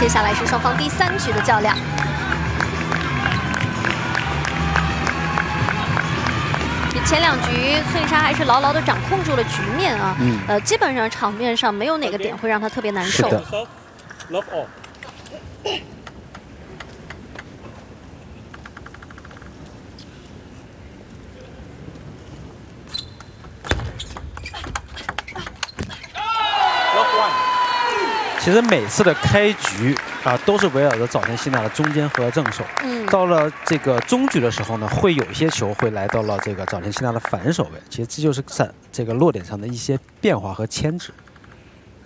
接下来是双方第3局的较量。 前2局，孙颖莎还是牢牢地掌控住了局面啊。基本上场面上没有哪个点会让她特别难受。 其实每次的开局都是围绕着早田希娜的中间和正手。到了这个中局的时候呢，会有一些球会来到了这个早田希娜的反手位。其实这就是在这个落点上的一些变化和牵制。